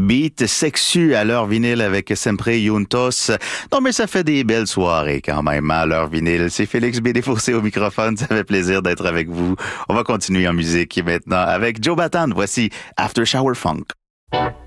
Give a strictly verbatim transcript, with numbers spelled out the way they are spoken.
beat sexu à l'heure vinyle avec Sempre Juntos. Non, mais ça fait des belles soirées quand même à l'heure vinyle. C'est Félix B. Desfossés au microphone. Ça fait plaisir d'être avec vous. On va continuer en musique maintenant avec Joe Bataan. Voici After Shower Funk.